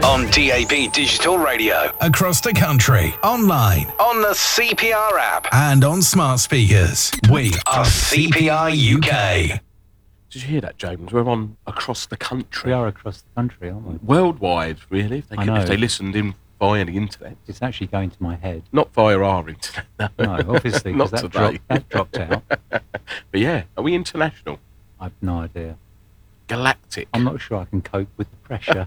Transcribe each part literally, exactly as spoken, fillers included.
On D A B Digital Radio. Across the country. Online. On the C P R app. And on smart speakers. We are C P R U K. Did you hear that, James? We're on across the country. We are across the country, aren't we? Worldwide, really. If they, I could, know. if they listened in via the internet. It's actually going to my head. Not via our internet, no. No, obviously, Not because that, today. dropped, that dropped out. But yeah, are we international? I've no idea. Galactic. I'm not sure I can cope with the pressure.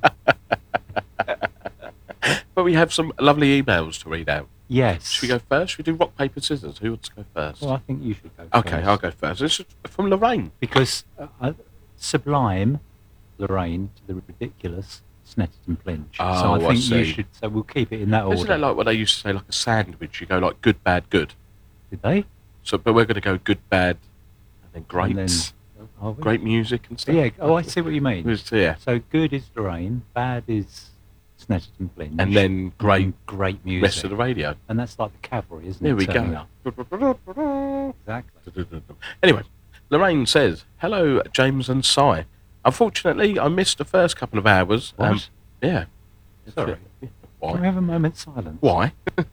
But we have some lovely emails to read out. Yes. Should we go first? Should we do rock, paper, scissors? Who wants to go first? Well, I think you should go Okay, first. I'll go first. This is from Lorraine. Because uh, uh, Sublime, Lorraine, to the ridiculous, Snetterton Plinch. Oh, so I I think see. you should, so we'll keep it in that order. Isn't that like what they used to say, like a sandwich? You go like good, bad, good. Did they? So, but we're going to go good, bad, and then great. And then, are we? Great music and stuff. Yeah, oh, I see what you mean. It's- yeah. So good is Lorraine, bad is Snetterton Plinch. And then great, and great music. rest of the radio. And that's like the cavalry, isn't There it? we turning go. up? Exactly. Anyway, Lorraine says, hello, James and Si. Unfortunately, I missed the first couple of hours. What? yeah. Sorry. Why? Can we have a moment's silence? Why?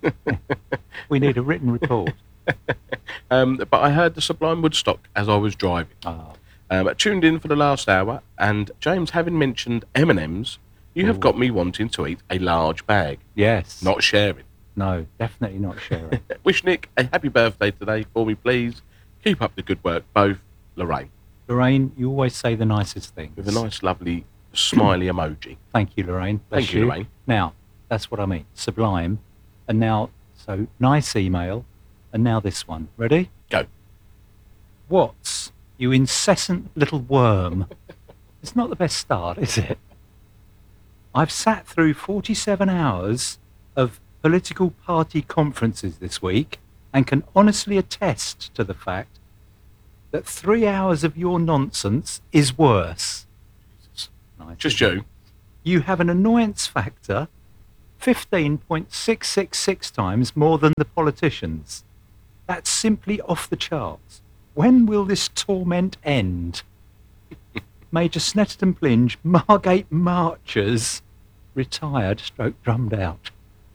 We need a written report. um, but I heard the Sublime Woodstock as I was driving. Ah. Um, I tuned in for the last hour, and James, having mentioned M and M's, you have Ooh. got me wanting to eat a large bag, Yes. not sharing. No, definitely not sharing. Wish Nick a happy birthday today for me, please. Keep up the good work, both. Lorraine, Lorraine, you always say the nicest things. with a nice, lovely, smiley emoji. Thank you, Lorraine. Bless Thank you, Lorraine. Now, that's what I mean. Sublime. And now, so nice email. And now this one. Ready? Go. What's, you incessant little worm? It's not the best start, is it? I've sat through forty-seven hours of political party conferences this week and can honestly attest to the fact that three hours of your nonsense is worse. Nice. Just you. You have an annoyance factor fifteen point six six six times more than the politicians. That's simply off the charts. When will this torment end? Major Snetterton Plinge, Margate Marchers, retired stroke drummed out.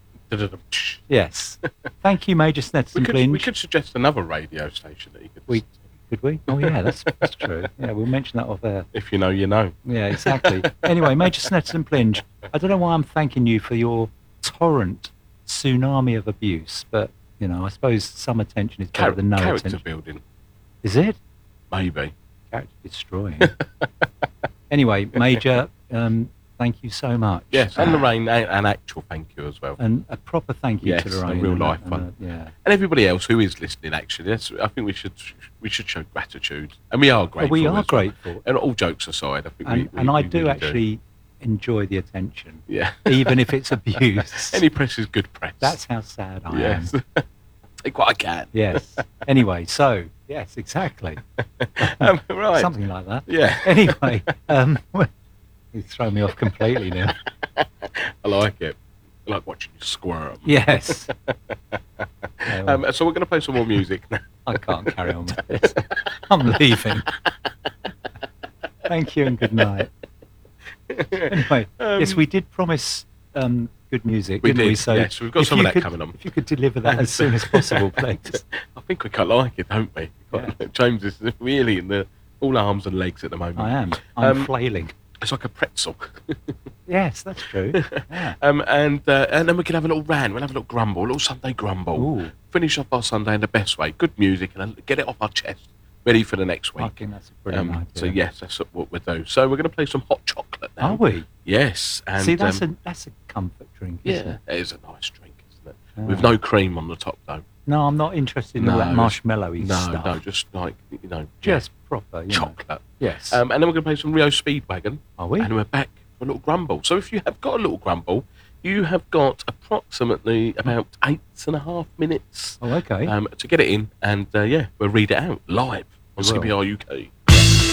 Yes. Thank you, Major Snetterton We could, Plinge. we could suggest another radio station that you could We- listen to. Could we? Oh, yeah, that's, that's true. Yeah, we'll mention that off air. If you know, you know. Yeah, exactly. Anyway, Major Snetterton Plinge, I don't know why I'm thanking you for your torrent tsunami of abuse, but, you know, I suppose some attention is better Char- than no character attention. building, Is it? maybe. Character destroying. Anyway, Major, um, thank you so much. Yes, and Lorraine, a- an actual thank you as well. And a proper thank you Yes, to a Lorraine. real and, life and, one. uh, yeah. And everybody else who is listening, actually, that's, I think we should we should show gratitude, and we are Well, grateful. we as are well. grateful. And all jokes aside, I think And, we, we and I we do really actually enjoy the attention, yeah. even if it's abuse. Any press is good press. That's how sad I yes. am. Take what I can. Yes. Anyway, so, yes, exactly. Um, right. Something like that. Yeah. Anyway, um, you throw me off completely now. I like it. I like watching you squirm. Yes. Yeah, well, Um, so we're going to play some more music now. I can't carry on with this. I'm leaving. Thank you and good night. Anyway, Um, yes, we did promise um, good music, We didn't did, we? So yes, we've got if some of you that could- coming on. If you could deliver that as soon as possible, please. I think we quite like it, don't we? Yeah. James is really in the all arms and legs at the moment. I am. I'm Um, flailing. It's like a pretzel. Yes, that's true. Yeah. um, and uh, and then we can have a little rant. We'll have a little grumble, a little Sunday grumble. Ooh. Finish off our Sunday in the best way. Good music and then get it off our chest, ready for the next I week. think that's a brilliant Um, idea. so yes, that's what we'll do. So we're going to play some hot chocolate now. Are we? Yes. And, See, that's um, a that's a comfort drink, isn't yeah, it? it is a nice drink, isn't it? Yeah. With no cream on the top though. No, I'm not interested in all No, that marshmallowy No, stuff. no, just like you know, Just proper, you know. chocolate. Yes. Um, and then we're going to play some Rio Speedwagon. Are we? And we're back for a little grumble. So if you have got a little grumble, you have got approximately about eight and a half minutes Oh, okay. um, to get it in. And uh, yeah, we'll read it out live on We C will. P R U K.